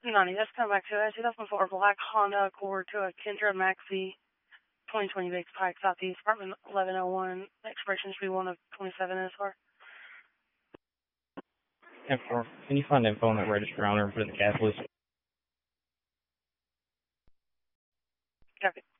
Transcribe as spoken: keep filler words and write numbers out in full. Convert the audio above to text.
Nani, that's come back to a two thousand four black Honda Accord to a Kendra Maxi twenty twenty Big Pike Southeast, apartment eleven oh one, expiration should be one of twenty-seven S R. ten four, can you find info on that register owner and put it in the gas list? Copy.